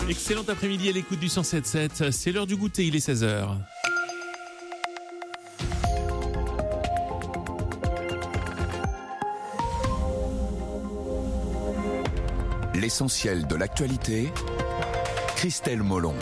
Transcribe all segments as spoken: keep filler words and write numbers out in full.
Excellent après-midi à l'écoute du cent sept sept. C'est l'heure du goûter, il est seize heures. L'essentiel de l'actualité, Christelle Molon.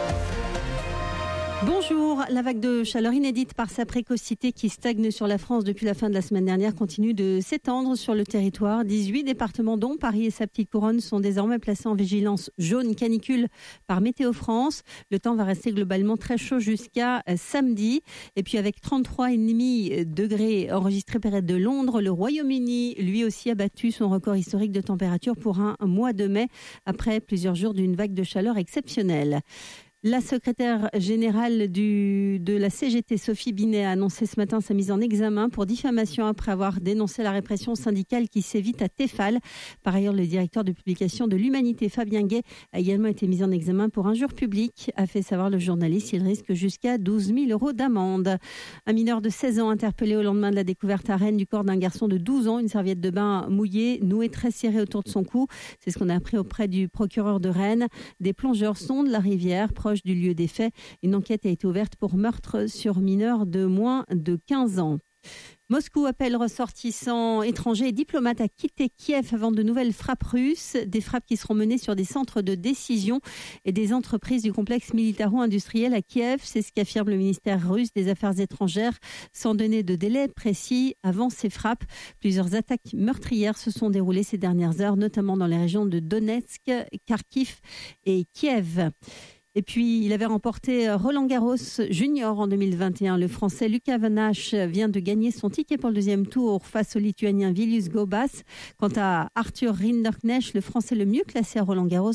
Bonjour, la vague de chaleur inédite par sa précocité qui stagne sur la France depuis la fin de la semaine dernière continue de s'étendre sur le territoire. dix-huit départements dont Paris et sa petite couronne sont désormais placés en vigilance jaune canicule par Météo France. Le temps va rester globalement très chaud jusqu'à samedi. Et puis avec trente-trois virgule cinq degrés enregistrés près de Londres, le Royaume-Uni lui aussi a battu son record historique de température pour un mois de mai après plusieurs jours d'une vague de chaleur exceptionnelle. La secrétaire générale du, de la C G T, Sophie Binet, a annoncé ce matin sa mise en examen pour diffamation après avoir dénoncé la répression syndicale qui sévit à Tefal. Par ailleurs, le directeur de publication de l'Humanité, Fabien Gay, a également été mis en examen pour injure publique, a fait savoir le journaliste. Il risque jusqu'à douze mille euros d'amende. Un mineur de seize ans interpellé au lendemain de la découverte à Rennes du corps d'un garçon de douze ans, une serviette de bain mouillée, nouée très serrée autour de son cou. C'est ce qu'on a appris auprès du procureur de Rennes. Des plongeurs sondent la rivière proche du lieu des faits. Une enquête a été ouverte pour meurtre sur mineur de moins de quinze ans. Moscou appelle ressortissants étrangers et diplomates à quitter Kiev avant de nouvelles frappes russes, des frappes qui seront menées sur des centres de décision et des entreprises du complexe militaro-industriel à Kiev. C'est ce qu'affirme le ministère russe des Affaires étrangères, sans donner de délai précis avant ces frappes. Plusieurs attaques meurtrières se sont déroulées ces dernières heures, notamment dans les régions de Donetsk, Kharkiv et Kiev. Et puis, il avait remporté Roland Garros Junior en deux mille vingt et un. Le Français Lucas Van Hache vient de gagner son ticket pour le deuxième tour face au Lituanien Vilius Gaubas. Quant à Arthur Rinderknecht, le Français le mieux classé à Roland Garros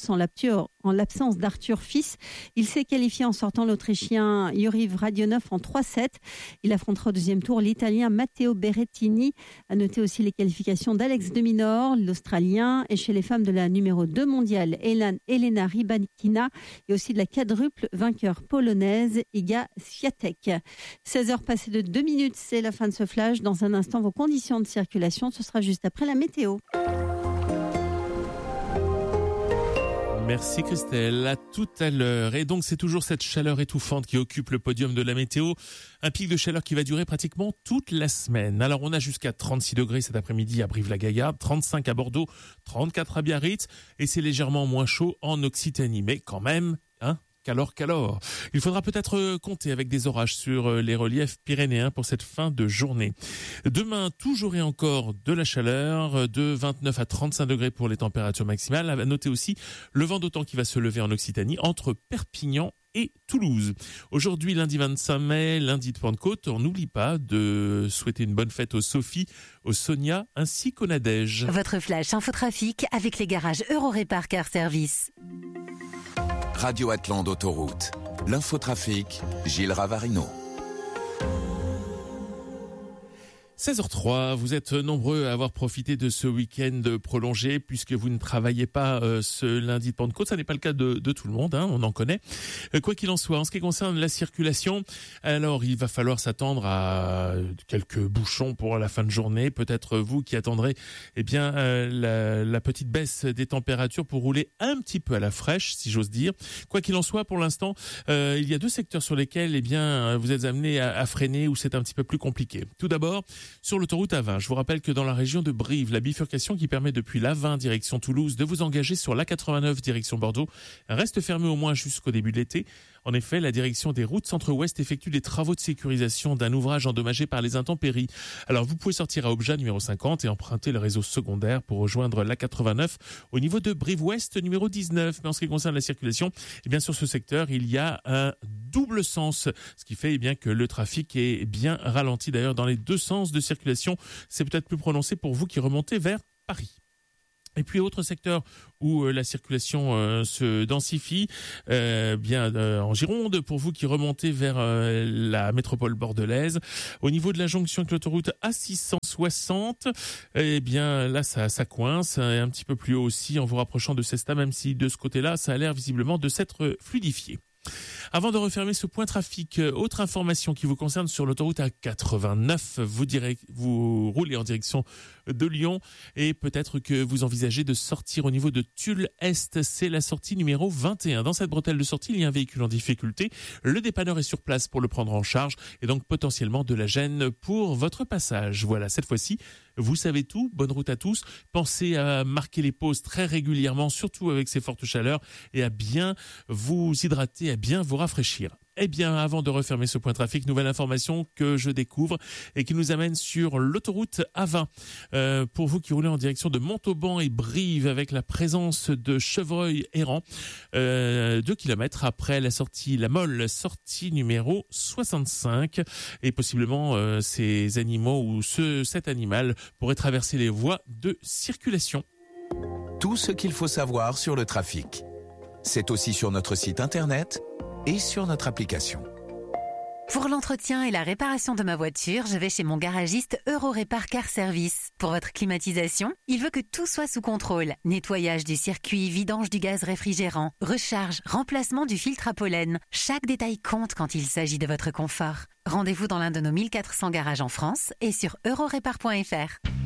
en l'absence d'Arthur Fils, il s'est qualifié en sortant l'Autrichien Yuri Vradionov en trois sept. Il affrontera au deuxième tour l'Italien Matteo Berrettini. À noter aussi les qualifications d'Alex de Minaur, l'Australien, et chez les femmes de la numéro deux mondiale, Elena Rybakina, et aussi de la quadruple vainqueur polonaise Iga Swiatek. seize heures passées de deux minutes, c'est la fin de ce flash. Dans un instant, vos conditions de circulation, ce sera juste après la météo. Merci Christelle, à tout à l'heure. Et donc c'est toujours cette chaleur étouffante qui occupe le podium de la météo. Un pic de chaleur qui va durer pratiquement toute la semaine. Alors on a jusqu'à trente-six degrés cet après-midi à Brive-la-Gaillarde, trente-cinq à Bordeaux, trente-quatre à Biarritz. Et c'est légèrement moins chaud en Occitanie. Mais quand même, hein, qu'alors, qu'alors. Il faudra peut-être compter avec des orages sur les reliefs pyrénéens pour cette fin de journée. Demain, toujours et encore de la chaleur, de vingt-neuf à trente-cinq degrés pour les températures maximales. À noter aussi le vent d'automne qui va se lever en Occitanie entre Perpignan et Toulouse. Aujourd'hui, lundi vingt-cinq mai, lundi de Pentecôte, on n'oublie pas de souhaiter une bonne fête aux Sophie, aux Sonia ainsi qu'aux Nadège. Votre flash infotrafic avec les garages Eurorépar Car Service. Radio Atlante Autoroute. L'infotrafic, Gilles Ravarino. seize heures trois, vous êtes nombreux à avoir profité de ce week-end prolongé puisque vous ne travaillez pas euh, ce lundi de Pentecôte. Ça n'est pas le cas de, de tout le monde, hein, on en connaît. Euh, quoi qu'il en soit, en ce qui concerne la circulation, alors il va falloir s'attendre à quelques bouchons pour la fin de journée. Peut-être vous qui attendrez eh bien euh, la, la petite baisse des températures pour rouler un petit peu à la fraîche, si j'ose dire. Quoi qu'il en soit, pour l'instant, euh, il y a deux secteurs sur lesquels eh bien vous êtes amenés à, à freiner où c'est un petit peu plus compliqué. Tout d'abord, sur l'autoroute A vingt, je vous rappelle que dans la région de Brive, la bifurcation qui permet depuis l'A vingt direction Toulouse de vous engager sur l'A quatre-vingt-neuf direction Bordeaux reste fermée au moins jusqu'au début de l'été. En effet, la direction des routes centre-ouest effectue des travaux de sécurisation d'un ouvrage endommagé par les intempéries. Alors vous pouvez sortir à Obja numéro cinquante et emprunter le réseau secondaire pour rejoindre l'A quatre-vingt-neuf au niveau de Brive-Ouest numéro dix-neuf. Mais en ce qui concerne la circulation, eh bien sur ce secteur, il y a un double sens, ce qui fait eh bien que le trafic est bien ralenti. D'ailleurs, dans les deux sens de circulation, c'est peut-être plus prononcé pour vous qui remontez vers Paris. Et puis autre secteur où euh, la circulation euh, se densifie, euh, bien euh, en Gironde, pour vous qui remontez vers euh, la métropole bordelaise. Au niveau de la jonction avec l'autoroute A six cent soixante, eh bien là ça, ça coince, et un petit peu plus haut aussi en vous rapprochant de Cesta, même si de ce côté-là ça a l'air visiblement de s'être fluidifié. Avant de refermer ce point trafic, autre information qui vous concerne sur l'autoroute A quatre-vingt-neuf, vous direz, vous roulez en direction de Lyon et peut-être que vous envisagez de sortir au niveau de Tulle-Est. C'est la sortie numéro vingt et un. Dans cette bretelle de sortie, il y a un véhicule en difficulté. Le dépanneur est sur place pour le prendre en charge et donc potentiellement de la gêne pour votre passage. Voilà, cette fois-ci, vous savez tout. Bonne route à tous. Pensez à marquer les pauses très régulièrement, surtout avec ces fortes chaleurs, et à bien vous hydrater, à bien vous rafraîchir. Eh bien, avant de refermer ce point trafic, nouvelle information que je découvre et qui nous amène sur l'autoroute A vingt. Euh, pour vous qui roulez en direction de Montauban et Brive avec la présence de chevreuils errants, euh, deux kilomètres après la sortie La Molle, sortie numéro soixante-cinq. Et possiblement, euh, ces animaux ou ce, cet animal pourrait traverser les voies de circulation. Tout ce qu'il faut savoir sur le trafic. C'est aussi sur notre site internet et sur notre application. Pour l'entretien et la réparation de ma voiture, je vais chez mon garagiste Eurorépar Car Service. Pour votre climatisation, il veut que tout soit sous contrôle. Nettoyage du circuit, vidange du gaz réfrigérant, recharge, remplacement du filtre à pollen. Chaque détail compte quand il s'agit de votre confort. Rendez-vous dans l'un de nos mille quatre cents garages en France et sur eurorépar point f r.